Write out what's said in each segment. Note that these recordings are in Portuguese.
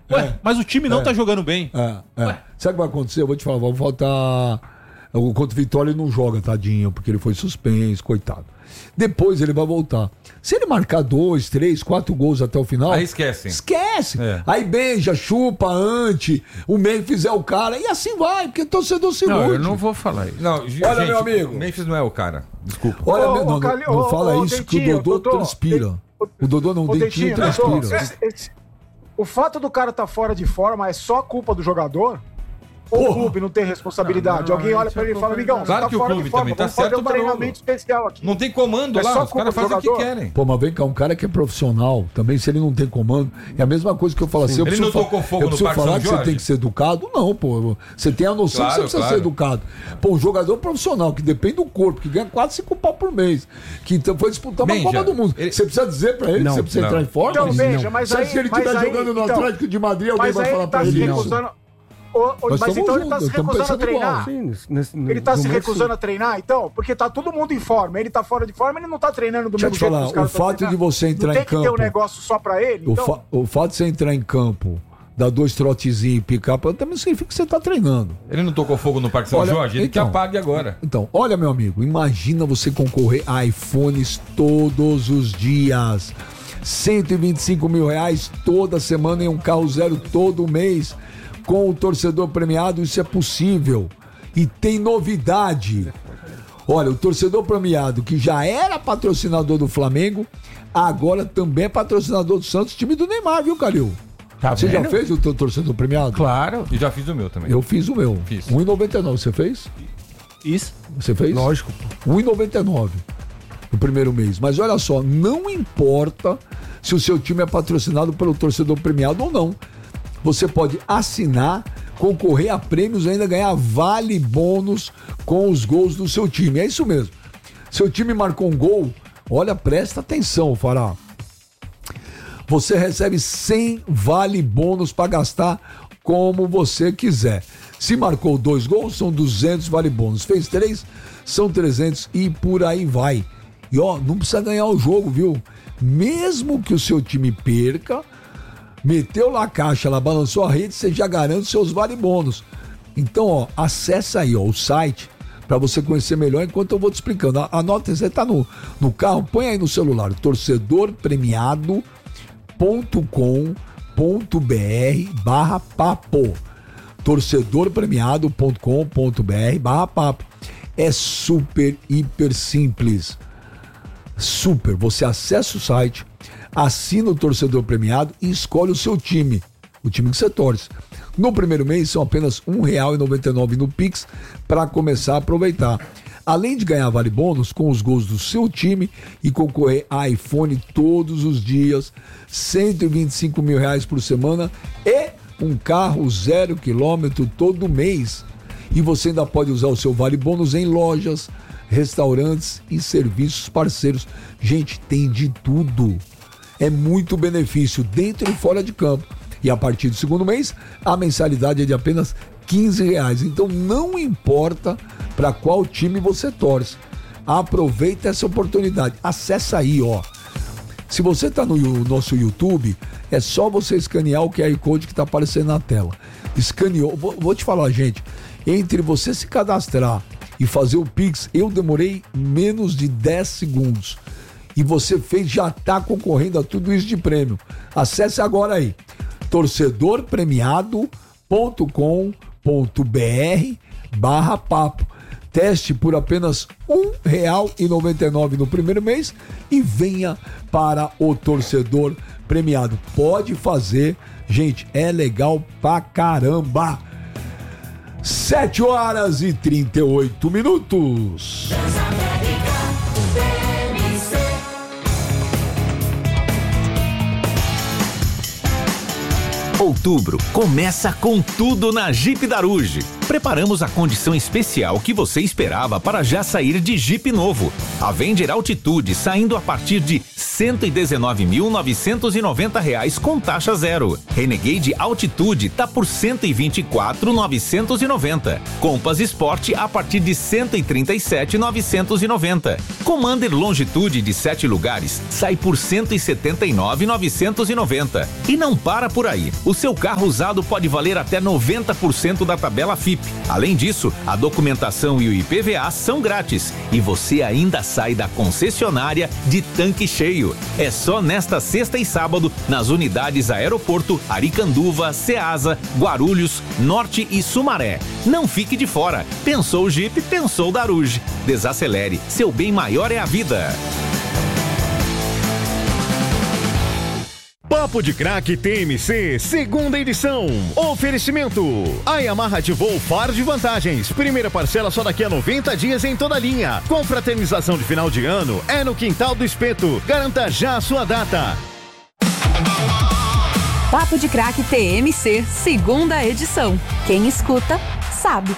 Ué, mas o time não tá jogando bem. Sabe o que vai acontecer? Eu vou te falar, vai faltar... Contra o Vitória ele não joga, tadinho, porque ele foi suspenso, coitado. Depois ele vai voltar. Se ele marcar 2, 3, 4 gols até o final... Aí esquece. Esquece. Aí beija, chupa, ante, o Memphis é o cara, e assim vai, porque o torcedor se Não, ilude. eu não vou falar isso. Não, Olha, gente, meu amigo. O Memphis não é o cara. Desculpa. Olha, não fala isso que o Dodô transpira. O Dodô não, o Dentinho transpira. O fato do cara estar fora de forma é só culpa do jogador? Ou o clube não tem responsabilidade? Alguém olha pra ele e fala, amigão, Claro você que o fora clube de forma, também tá vamos fazer certo, um treinamento especial aqui. Não tem comando É lá, só os caras culpa do fazem o que jogador? querem. Pô, mas vem cá, um cara que é profissional, também se ele não tem comando, é a mesma coisa que eu falo assim. Ele não tocou fogo eu no preciso Parque falar São que Jorge? você tem que ser educado? Não, pô. Você tem a noção Claro, que você precisa claro. ser educado. Pô, um jogador profissional que depende do corpo, que ganha 4, 5 pau por mês, que então foi disputar uma Benja, Copa do Mundo. Você precisa dizer pra ele que você precisa entrar em forma? Então, Benja, mas Se aí... ele estiver jogando no Atlético de Madrid, alguém vai falar pra ele isso. Mas então ele tá se recusando a treinar. Sim, Ele tá no se momento, recusando a treinar, então? Porque tá todo mundo em forma. Ele tá fora de forma, ele não tá treinando do Deixa eu mesmo te jeito falar, que os caras o fato tão de treinando. você entrar não em tem que ter um campo- negócio só pra ele, então? O fato de você entrar em campo, dar 2 trotezinhos e picar, também significa que você tá treinando. Ele não tocou fogo no Parque São Olha, Jorge? Ele que então. apague agora. Então, olha, meu amigo, imagina você concorrer a iPhones todos os dias. R$125 mil toda semana em um carro zero todo mês. Com o torcedor premiado, isso é possível. E tem novidade. Olha, o torcedor premiado, que já era patrocinador do Flamengo, agora também é patrocinador do Santos, time do Neymar, viu, Calil? Tá Você já vendo? fez o teu torcedor premiado? Claro. E já fiz o meu também. Eu fiz o meu. Fiz. R$1,99, você fez? Isso. Você fez? Lógico. R$1,99 no primeiro mês. Mas olha só, não importa se o seu time é patrocinado pelo torcedor premiado ou não. Você pode assinar, concorrer a prêmios e ainda ganhar vale bônus com os gols do seu time. É isso mesmo. Seu time marcou um gol, olha, presta atenção, Fará. Você recebe 100 vale bônus para gastar como você quiser. Se marcou 2 gols, são 200 vale bônus. Fez 3, são 300 e por aí vai. E ó, não precisa ganhar o jogo, viu? Mesmo que o seu time perca, meteu lá a caixa, ela balançou a rede, você já garante seus vale bônus. Então, ó, acessa aí, ó, o site para você conhecer melhor enquanto eu vou te explicando. Anota, você tá no carro, põe aí no celular, torcedorpremiado.com.br/papo. torcedorpremiado.com.br/papo. É super, hiper simples. Super, você acessa o site, assina o torcedor premiado e escolhe o seu time, o time que você torce. No primeiro mês são apenas R$1,99 no Pix para começar a aproveitar. Além de ganhar vale bônus com os gols do seu time e concorrer a iPhone todos os dias, R$125 mil por semana e um carro 0 km todo mês. E você ainda pode usar o seu vale bônus em lojas, restaurantes e serviços parceiros. Gente, tem de tudo. É muito benefício dentro e fora de campo. E a partir do segundo mês, a mensalidade é de apenas R$15. Então não importa para qual time você torce. Aproveita essa oportunidade. Acessa aí, ó. Se você está no nosso YouTube, é só você escanear o QR Code que está aparecendo na tela. Escaneou. Vou te falar, gente. Entre você se cadastrar e fazer o Pix, eu demorei menos de 10 segundos. E você fez, já está concorrendo a tudo isso de prêmio. Acesse agora aí, torcedorpremiado.com.br/papo. Teste por apenas R$1,99 no primeiro mês e venha para o torcedor premiado. Pode fazer, gente, é legal pra caramba. 7h38. Outubro começa com tudo na Jeep Daruge. Preparamos a condição especial que você esperava para já sair de Jeep novo. Avenger Altitude saindo a partir de R$119.990 com taxa zero. Renegade Altitude tá por R$124.990. Compass Sport a partir de R$137.990. Commander Longitude de 7 lugares sai por R$179.990. E não para por aí. O seu carro usado pode valer até 90% da tabela FIP. Além disso, a documentação e o IPVA são grátis. E você ainda sai da concessionária de tanque cheio. É só nesta sexta e sábado nas unidades Aeroporto, Aricanduva, Ceasa, Guarulhos, Norte e Sumaré. Não fique de fora. Pensou o Jeep, pensou Daruge. Desacelere. Seu bem maior é a vida. Papo de Craque TMC, segunda edição. Oferecimento. A Yamaha ativou o faro de vantagens. Primeira parcela só daqui a 90 dias em toda a linha. Confraternização de final de ano é no Quintal do Espeto. Garanta já a sua data. Papo de Craque TMC, segunda edição. Quem escuta, sabe.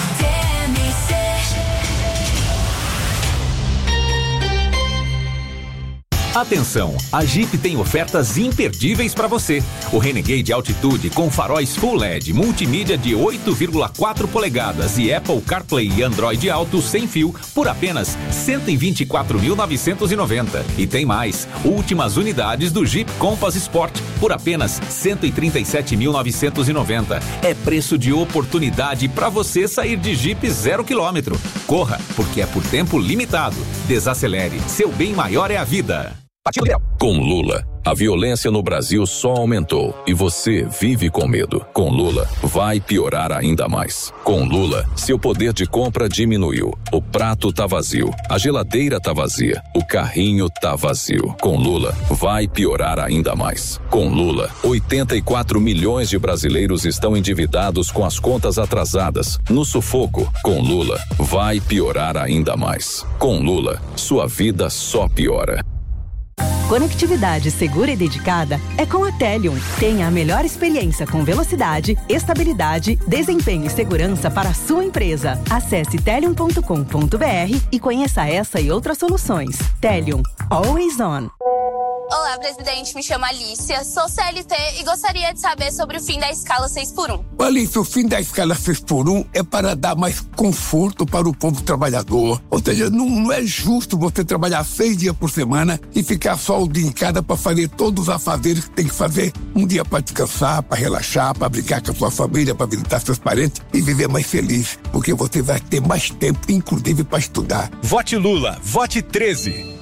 Atenção, a Jeep tem ofertas imperdíveis para você. O Renegade Altitude com faróis Full LED, multimídia de 8,4 polegadas e Apple CarPlay e Android Auto sem fio por apenas R$124.990. E tem mais, últimas unidades do Jeep Compass Sport por apenas R$137.990. É preço de oportunidade para você sair de Jeep 0 km. Corra, porque é por tempo limitado. Desacelere, seu bem maior é a vida. Com Lula, a violência no Brasil só aumentou e você vive com medo. Com Lula, vai piorar ainda mais. Com Lula, seu poder de compra diminuiu. O prato tá vazio, a geladeira tá vazia, o carrinho tá vazio. Com Lula, vai piorar ainda mais. Com Lula, 84 milhões de brasileiros estão endividados com as contas atrasadas, no sufoco. Com Lula, vai piorar ainda mais. Com Lula, sua vida só piora. Conectividade segura e dedicada é com a Telium. Tenha a melhor experiência com velocidade, estabilidade, desempenho e segurança para a sua empresa. Acesse telium.com.br e conheça essa e outras soluções. Telium, always on. Olá, presidente. Me chamo Alicia, sou CLT e gostaria de saber sobre o fim da escala 6x1. Alicia, o fim da escala 6x1 é para dar mais conforto para o povo trabalhador. Ou seja, não é justo você trabalhar 6 dias por semana e ficar só o dia em casa para fazer todos os afazeres que tem que fazer. Um dia para descansar, para relaxar, para brincar com a sua família, para visitar seus parentes e viver mais feliz. Porque você vai ter mais tempo, inclusive, para estudar. Vote Lula, vote 13.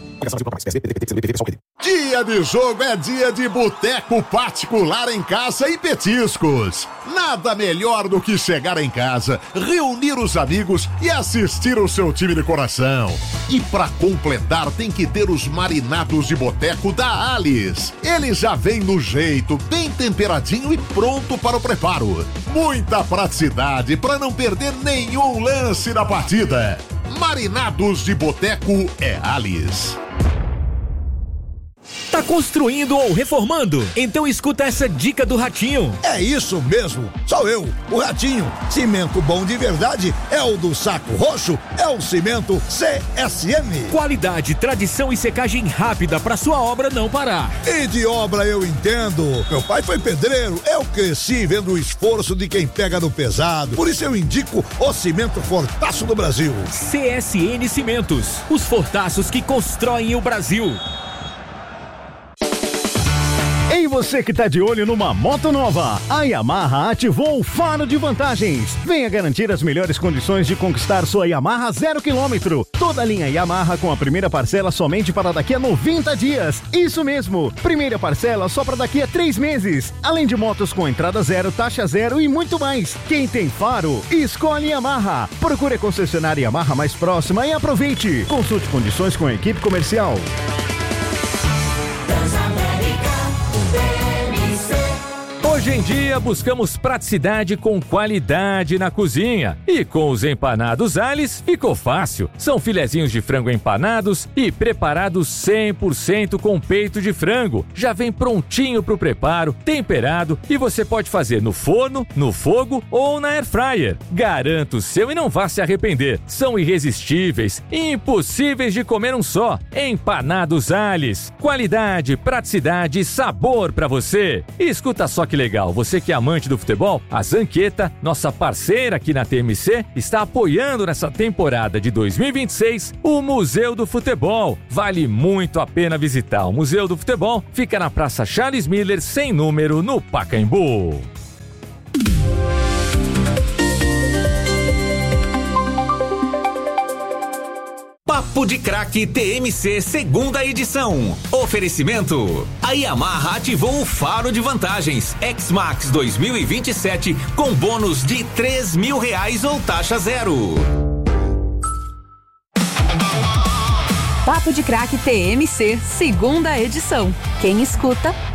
Dia de jogo é dia de boteco particular em casa e petiscos. Nada melhor do que chegar em casa, reunir os amigos e assistir o seu time de coração. E pra completar tem que ter os marinados de boteco da Alice. Ele já vem no jeito, bem temperadinho e pronto para o preparo. Muita praticidade para não perder nenhum lance da partida. Marinados de boteco é Alice. Tá construindo ou reformando? Então escuta essa dica do Ratinho. É isso mesmo, sou eu, o Ratinho. Cimento bom de verdade é o do Saco Roxo, é o cimento CSM. Qualidade, tradição e secagem rápida pra sua obra não parar. E de obra eu entendo. Meu pai foi pedreiro, eu cresci vendo o esforço de quem pega no pesado. Por isso eu indico o cimento Fortaço do Brasil. CSN Cimentos, os fortaços que constroem o Brasil. Ei, você que tá de olho numa moto nova, a Yamaha ativou o faro de vantagens. Venha garantir as melhores condições de conquistar sua Yamaha 0 km. Toda a linha Yamaha com a primeira parcela somente para daqui a 90 dias. Isso mesmo, primeira parcela só para daqui a 3 meses. Além de motos com entrada zero, taxa zero e muito mais. Quem tem faro, escolhe Yamaha. Procure a concessionária Yamaha mais próxima e aproveite. Consulte condições com a equipe comercial. Hoje em dia, buscamos praticidade com qualidade na cozinha. E com os empanados Allis, ficou fácil. São filezinhos de frango empanados e preparados 100% com peito de frango. Já vem prontinho pro preparo, temperado, e você pode fazer no forno, no fogo ou na air fryer. Garanta o seu e não vá se arrepender. São irresistíveis e impossíveis de comer um só. Empanados Allis. Qualidade, praticidade e sabor pra você. E escuta só que legal, você que é amante do futebol, a Zanqueta, nossa parceira aqui na TMC, está apoiando nessa temporada de 2026 o Museu do Futebol. Vale muito a pena visitar. O Museu do Futebol fica na Praça Charles Miller, sem número, no Pacaembu. Papo de Craque TMC segunda edição. Oferecimento. A Yamaha ativou o faro de vantagens X-Max 2027 com bônus de R$3.000 ou taxa zero. Papo de Craque TMC segunda edição. Quem escuta